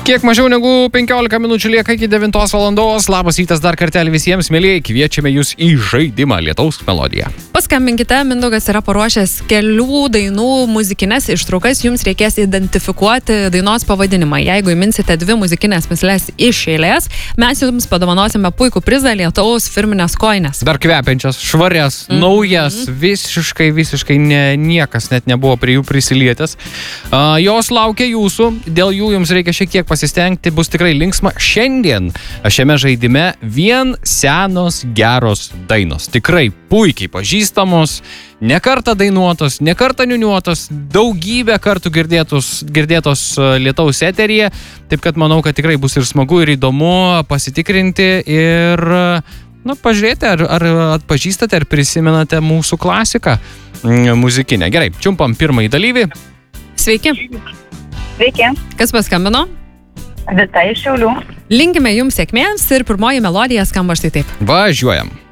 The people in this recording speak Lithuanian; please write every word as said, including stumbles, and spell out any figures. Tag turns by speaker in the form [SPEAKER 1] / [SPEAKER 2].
[SPEAKER 1] Kiek mažiau negu penkiolika minučių lieka iki devintos valandos. Labas rytas dar kartelį visiems, mėlyjei. Kviečiame jūs į žaidimą Lietaus melodija.
[SPEAKER 2] Paskambinkite, Mindaugas yra paruošęs kelių dainų muzikinės ištraukas. Jums reikės identifikuoti dainos pavadinimą. Jeigu įminsite dvi muzikinės mislės iš eilės, mes jums padovanosime puikų prizą Lietaus firminės kojines.
[SPEAKER 1] Dar kvepiančias, švarias, mm-hmm. naujas, visiškai, visiškai ne, niekas net nebuvo prie jų prisilietęs. Uh, jos laukia jūsų, dėl jų jums reikia šiek tiek pasistengti, bus tikrai linksma. Šiandien šiame žaidime vien senos geros dainos. Tikrai puikiai pažįstamos, ne kartą dainuotos, ne kartą niuniuotos, daugybę kartų girdėtos, girdėtos Lietaus eteryje. Taip kad manau, kad tikrai bus ir smagu, ir įdomu pasitikrinti ir nu, pažiūrėti, ar, ar atpažįstate, ar prisimenate mūsų klasiką muzikinę. Gerai, čiumpam pirmąjį dalyvį.
[SPEAKER 2] Sveiki.
[SPEAKER 3] Sveiki.
[SPEAKER 2] Kas paskambino?
[SPEAKER 3] Vita iš Šiaulių.
[SPEAKER 2] Linkime jums sėkmės ir pirmoji melodija skamba štai taip.
[SPEAKER 1] Važiuojam.